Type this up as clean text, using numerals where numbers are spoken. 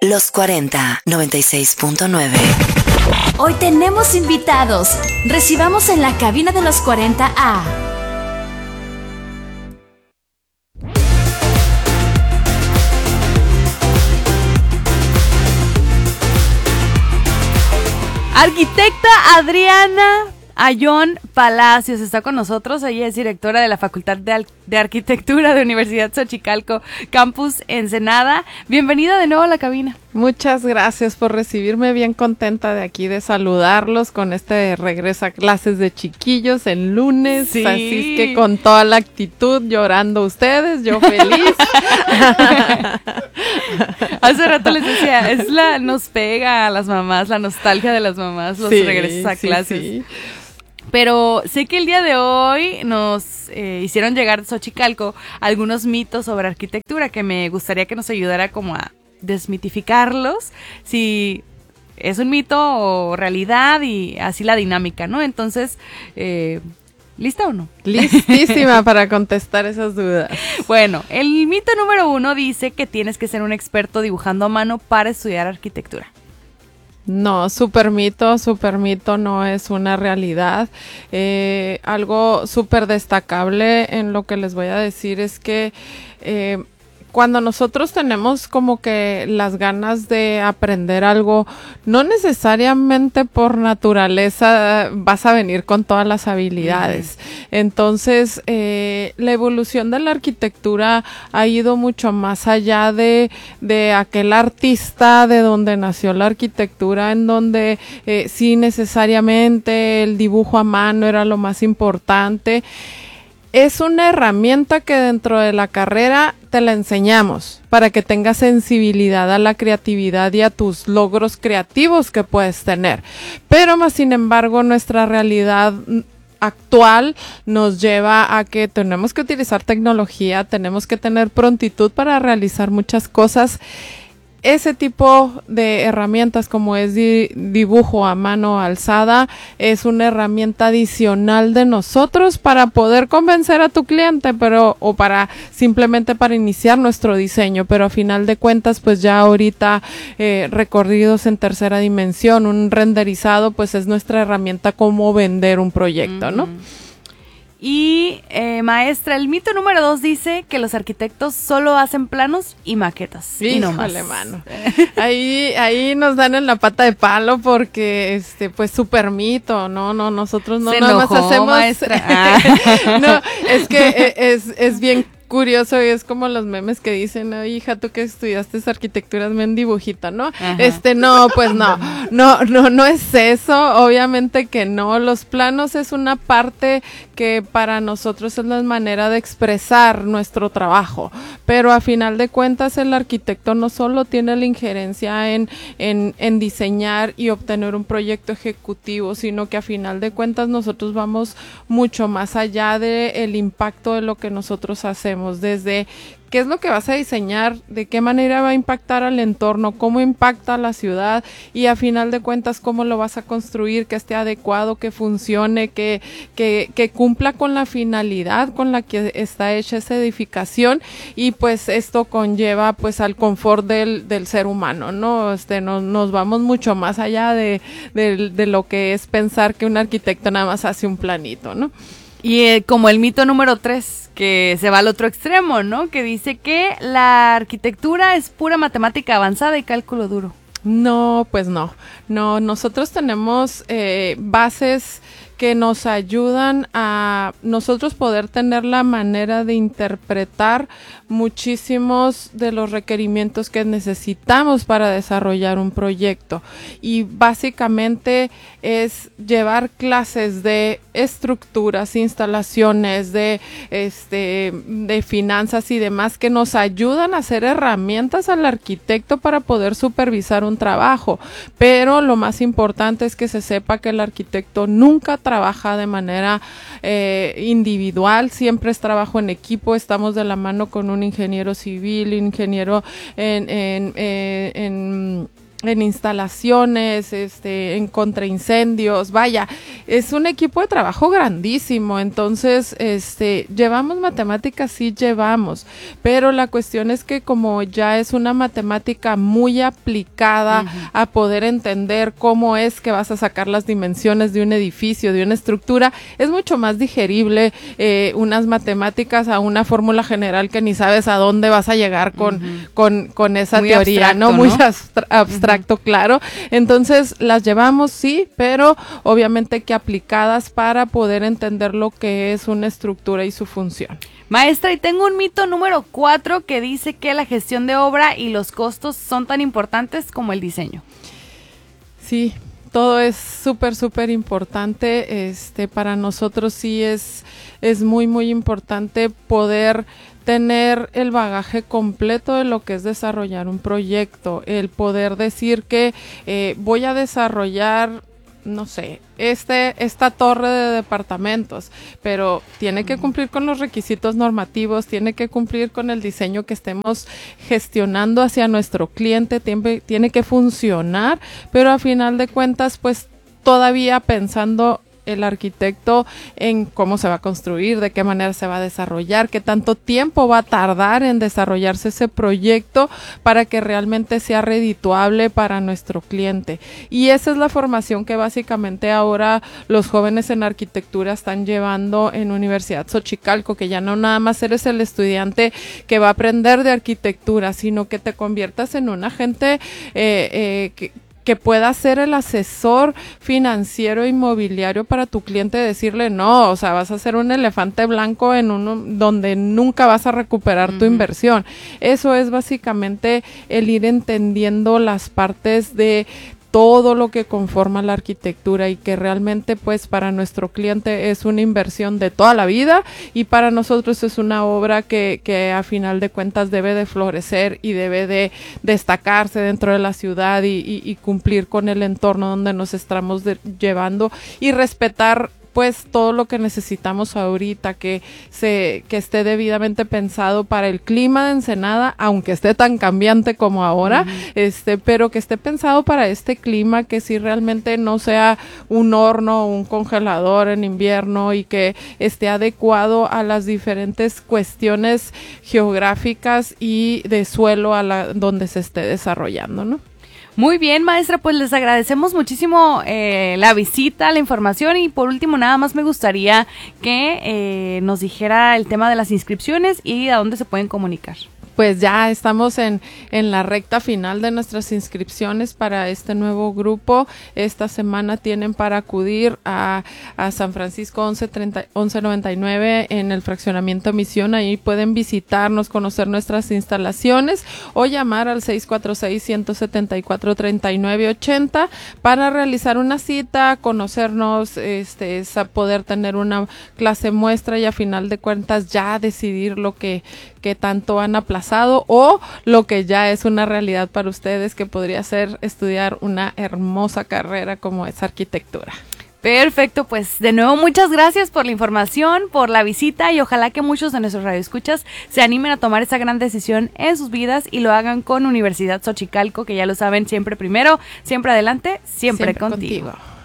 Los 40, 96.9. Hoy tenemos invitados. Recibamos en la cabina de los 40 a... Arquitecta Adriana Ayón Palacios está con nosotros. Ella es directora de la Facultad de Arquitectura de Universidad Xochicalco, Campus Ensenada. Bienvenida de nuevo a la cabina. Muchas gracias por recibirme, bien contenta de aquí de saludarlos con este regreso a clases de chiquillos el lunes, sí. Así es que con toda la actitud, llorando ustedes, yo feliz. Hace rato les decía, nos pega a las mamás, la nostalgia de las mamás, los regresos a clases. Sí. Pero sé que el día de hoy nos hicieron llegar de Xochicalco algunos mitos sobre arquitectura que me gustaría que nos ayudara como a desmitificarlos, si es un mito o realidad y así la dinámica, ¿no? Entonces, ¿lista o no? Listísima para contestar esas dudas. Bueno, el mito número 1 dice que tienes que ser un experto dibujando a mano para estudiar arquitectura. No, super mito no es una realidad. Algo súper destacable en lo que les voy a decir es que cuando nosotros tenemos como que las ganas de aprender algo, no necesariamente por naturaleza vas a venir con todas las habilidades. Entonces, la evolución de la arquitectura ha ido mucho más allá de aquel artista de donde nació la arquitectura, en donde sí necesariamente el dibujo a mano era lo más importante. Es una herramienta que dentro de la carrera te la enseñamos para que tengas sensibilidad a la creatividad y a tus logros creativos que puedes tener. Pero más sin embargo, nuestra realidad actual nos lleva a que tenemos que utilizar tecnología, tenemos que tener prontitud para realizar muchas cosas. Ese tipo de herramientas como es dibujo a mano alzada es una herramienta adicional de nosotros para poder convencer a tu cliente, o para simplemente para iniciar nuestro diseño, pero a final de cuentas pues ya ahorita recorridos en tercera dimensión, un renderizado pues es nuestra herramienta como vender un proyecto, ¿no? Y maestra, el mito número 2 dice que los arquitectos solo hacen planos y maquetas. Híjole, y no más. Mano. Ahí nos dan en la pata de palo porque pues súper mito, no, nosotros no se nada enojó, más hacemos maestra. No, es que es bien curioso y es como los memes que dicen, ay, hija, tú que estudiaste arquitectura, hazme un dibujito, ¿no? Ajá. No, pues no es eso, obviamente que no, los planos es una parte que para nosotros es la manera de expresar nuestro trabajo, pero a final de cuentas el arquitecto no solo tiene la injerencia en diseñar y obtener un proyecto ejecutivo, sino que a final de cuentas nosotros vamos mucho más allá del impacto de lo que nosotros hacemos, desde qué es lo que vas a diseñar, de qué manera va a impactar al entorno, cómo impacta a la ciudad y a final de cuentas cómo lo vas a construir, que esté adecuado, que funcione, que cumpla con la finalidad con la que está hecha esa edificación y pues esto conlleva pues al confort del ser humano, ¿no? Nos vamos mucho más allá de lo que es pensar que un arquitecto nada más hace un planito, ¿no? Y como el mito número 3, que se va al otro extremo, ¿no? Que dice que la arquitectura es pura matemática avanzada y cálculo duro. No, pues no, nosotros tenemos bases que nos ayudan a nosotros poder tener la manera de interpretar muchísimos de los requerimientos que necesitamos para desarrollar un proyecto y básicamente es llevar clases de estructuras, instalaciones, de finanzas y demás que nos ayudan a hacer herramientas al arquitecto para poder supervisar un trabajo, pero lo más importante es que se sepa que el arquitecto nunca trabaja de manera individual, siempre es trabajo en equipo, estamos de la mano con un ingeniero civil, ingeniero en en instalaciones, en contraincendios, vaya, es un equipo de trabajo grandísimo. Entonces, llevamos matemáticas, sí llevamos, pero la cuestión es que como ya es una matemática muy aplicada a poder entender cómo es que vas a sacar las dimensiones de un edificio, de una estructura, es mucho más digerible unas matemáticas a una fórmula general que ni sabes a dónde vas a llegar con esa muy teoría, abstracto, ¿no? Muy abstracto, claro. Entonces, las llevamos, sí, pero obviamente que aplicadas para poder entender lo que es una estructura y su función. Maestra, y tengo un mito número 4 que dice que la gestión de obra y los costos son tan importantes como el diseño. Sí, todo es súper importante. Para nosotros sí es muy importante poder tener el bagaje completo de lo que es desarrollar un proyecto, el poder decir que voy a desarrollar, no sé, esta torre de departamentos, pero tiene que cumplir con los requisitos normativos, tiene que cumplir con el diseño que estemos gestionando hacia nuestro cliente, tiene que funcionar, pero a final de cuentas, pues todavía pensando el arquitecto en cómo se va a construir, de qué manera se va a desarrollar, qué tanto tiempo va a tardar en desarrollarse ese proyecto para que realmente sea redituable para nuestro cliente. Y esa es la formación que básicamente ahora los jóvenes en arquitectura están llevando en Universidad Xochicalco, que ya no nada más eres el estudiante que va a aprender de arquitectura, sino que te conviertas en un agente que pueda ser el asesor financiero inmobiliario para tu cliente, decirle no, o sea, vas a ser un elefante blanco en uno donde nunca vas a recuperar tu inversión. Eso es básicamente el ir entendiendo las partes de todo lo que conforma la arquitectura y que realmente pues para nuestro cliente es una inversión de toda la vida y para nosotros es una obra que a final de cuentas debe de florecer y debe de destacarse dentro de la ciudad y cumplir con el entorno donde nos estamos llevando y respetar pues todo lo que necesitamos ahorita, que esté debidamente pensado para el clima de Ensenada, aunque esté tan cambiante como ahora, pero que esté pensado para este clima, que sí realmente no sea un horno o un congelador en invierno y que esté adecuado a las diferentes cuestiones geográficas y de suelo donde se esté desarrollando, ¿no? Muy bien, maestra, pues les agradecemos muchísimo la visita, la información y por último nada más me gustaría que nos dijera el tema de las inscripciones y a dónde se pueden comunicar. Pues ya estamos en la recta final de nuestras inscripciones para este nuevo grupo. Esta semana tienen para acudir a San Francisco 1199 en el fraccionamiento Misión. Ahí pueden visitarnos, conocer nuestras instalaciones o llamar al 646-174-3980 para realizar una cita, conocernos, poder tener una clase muestra y a final de cuentas ya decidir lo que tanto han aplazado o lo que ya es una realidad para ustedes, que podría ser estudiar una hermosa carrera como es arquitectura. Perfecto, pues de nuevo muchas gracias por la información, por la visita y ojalá que muchos de nuestros radioescuchas se animen a tomar esa gran decisión en sus vidas y lo hagan con Universidad Xochicalco, que ya lo saben, siempre primero, siempre adelante, siempre contigo.